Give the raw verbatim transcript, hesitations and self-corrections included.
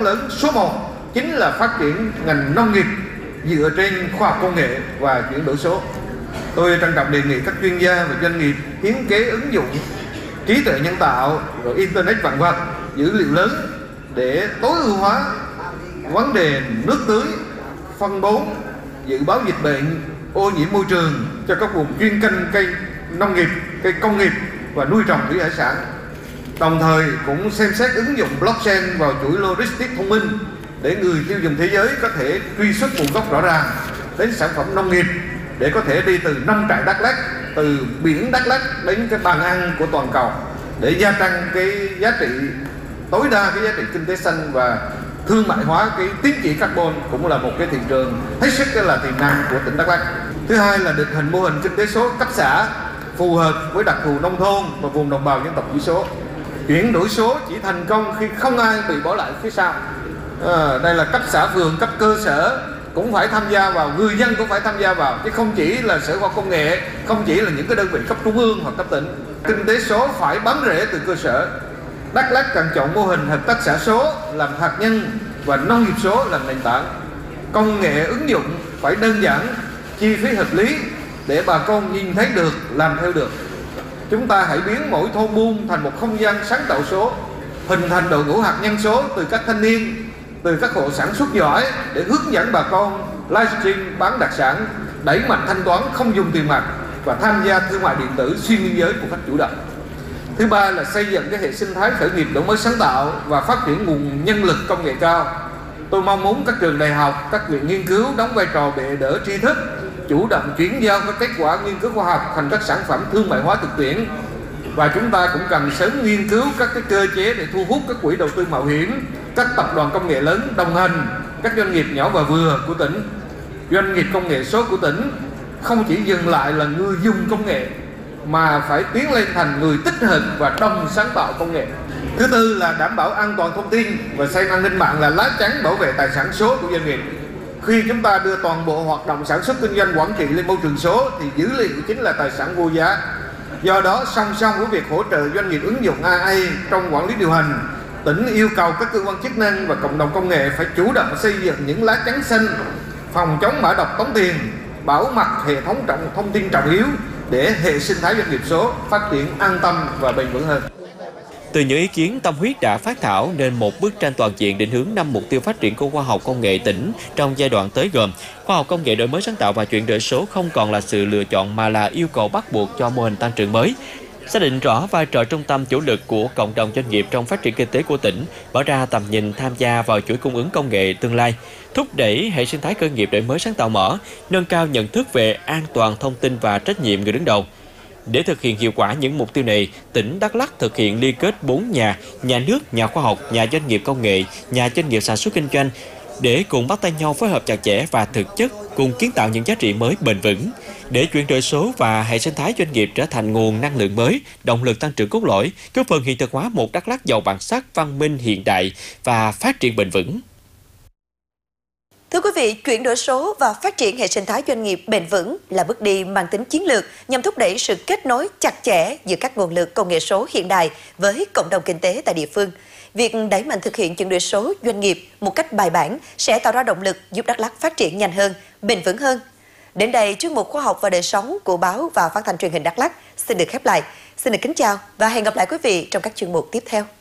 lớn số một chính là phát triển ngành nông nghiệp dựa trên khoa học công nghệ và chuyển đổi số. Tôi trân trọng đề nghị các chuyên gia và doanh nghiệp hiến kế ứng dụng trí tuệ nhân tạo rồi internet vạn vật, dữ liệu lớn để tối ưu hóa vấn đề nước tưới, phân bón, dự báo dịch bệnh, ô nhiễm môi trường cho các vùng chuyên canh cây nông nghiệp, cây công nghiệp và nuôi trồng thủy hải sản. Đồng thời cũng xem xét ứng dụng blockchain vào chuỗi logistics thông minh để người tiêu dùng thế giới có thể truy xuất nguồn gốc rõ ràng đến sản phẩm nông nghiệp, để có thể đi từ nông trại Đắk Lắk, từ biển Đắk Lắk đến cái bàn ăn của toàn cầu, để gia tăng cái giá trị tối đa, cái giá trị kinh tế xanh và thương mại hóa cái tín chỉ carbon, cũng là một cái thị trường hết sức là tiềm năng của tỉnh Đắk Lắk. Thứ hai là định hình mô hình kinh tế số cấp xã phù hợp với đặc thù nông thôn và vùng đồng bào dân tộc thiểu số. Chuyển đổi số chỉ thành công khi không ai bị bỏ lại phía sau. À, đây là cấp xã phường, cấp cơ sở cũng phải tham gia vào, người dân cũng phải tham gia vào, chứ không chỉ là Sở Khoa học Công nghệ, không chỉ là những cái đơn vị cấp trung ương hoặc cấp tỉnh. Kinh tế số phải bám rễ từ cơ sở. Đắk Lắk cần chọn mô hình hợp tác xã số làm hạt nhân và nông nghiệp số làm nền tảng. Công nghệ ứng dụng phải đơn giản, chi phí hợp lý để bà con nhìn thấy được, làm theo được. Chúng ta hãy biến mỗi thôn buôn thành một không gian sáng tạo số, hình thành đội ngũ hạt nhân số từ các thanh niên, từ các hộ sản xuất giỏi để hướng dẫn bà con livestream bán đặc sản, đẩy mạnh thanh toán không dùng tiền mặt và tham gia thương mại điện tử xuyên biên giới một cách chủ động. Thứ ba là xây dựng cái hệ sinh thái khởi nghiệp đổi mới sáng tạo và phát triển nguồn nhân lực công nghệ cao. Tôi mong muốn các trường đại học, các viện nghiên cứu đóng vai trò bệ đỡ tri thức, chủ động chuyển giao các kết quả nghiên cứu khoa học thành các sản phẩm thương mại hóa thực tiễn. Và chúng ta cũng cần sớm nghiên cứu các cái cơ chế để thu hút các quỹ đầu tư mạo hiểm, các tập đoàn công nghệ lớn đồng hành, các doanh nghiệp nhỏ và vừa của tỉnh. Doanh nghiệp công nghệ số của tỉnh không chỉ dừng lại là người dùng công nghệ, mà phải tiến lên thành người tích hợp và đồng sáng tạo công nghệ. Thứ tư là đảm bảo an toàn thông tin và xem an ninh mạng là lá chắn bảo vệ tài sản số của doanh nghiệp. Khi chúng ta đưa toàn bộ hoạt động sản xuất kinh doanh quản trị lên môi trường số thì dữ liệu chính là tài sản vô giá. Do đó, song song với việc hỗ trợ doanh nghiệp ứng dụng a i trong quản lý điều hành, tỉnh yêu cầu các cơ quan chức năng và cộng đồng công nghệ phải chủ động xây dựng những lá chắn xanh, phòng chống mã độc tống tiền, bảo mật hệ thống trọng thông tin trọng yếu để hệ sinh thái doanh nghiệp số phát triển an tâm và bền vững hơn. Từ những ý kiến tâm huyết đã phát thảo nên một bức tranh toàn diện định hướng năm mục tiêu phát triển của khoa học công nghệ tỉnh trong giai đoạn tới, gồm khoa học công nghệ đổi mới sáng tạo và chuyển đổi số không còn là sự lựa chọn mà là yêu cầu bắt buộc cho mô hình tăng trưởng mới. Xác định rõ vai trò trung tâm chủ lực của cộng đồng doanh nghiệp trong phát triển kinh tế của tỉnh, mở ra tầm nhìn tham gia vào chuỗi cung ứng công nghệ tương lai, thúc đẩy hệ sinh thái khởi nghiệp đổi mới sáng tạo mở, nâng cao nhận thức về an toàn thông tin và trách nhiệm người đứng đầu. Để thực hiện hiệu quả những mục tiêu này, tỉnh Đắk Lắk thực hiện liên kết bốn nhà, nhà nước, nhà khoa học, nhà doanh nghiệp công nghệ, nhà doanh nghiệp sản xuất kinh doanh, để cùng bắt tay nhau phối hợp chặt chẽ và thực chất, cùng kiến tạo những giá trị mới bền vững, để chuyển đổi số và hệ sinh thái doanh nghiệp trở thành nguồn năng lượng mới, động lực tăng trưởng cốt lõi, góp phần hiện thực hóa một Đắk Lắk giàu bản sắc, văn minh, hiện đại và phát triển bền vững. Thưa quý vị, chuyển đổi số và phát triển hệ sinh thái doanh nghiệp bền vững là bước đi mang tính chiến lược nhằm thúc đẩy sự kết nối chặt chẽ giữa các nguồn lực công nghệ số hiện đại với cộng đồng kinh tế tại địa phương. Việc đẩy mạnh thực hiện chuyển đổi số doanh nghiệp một cách bài bản sẽ tạo ra động lực giúp Đắk Lắk phát triển nhanh hơn, bền vững hơn. Đến đây, chuyên mục Khoa học và đời sống của báo và phát thanh truyền hình Đắk Lắk xin được khép lại. Xin được kính chào và hẹn gặp lại quý vị trong các chuyên mục tiếp theo.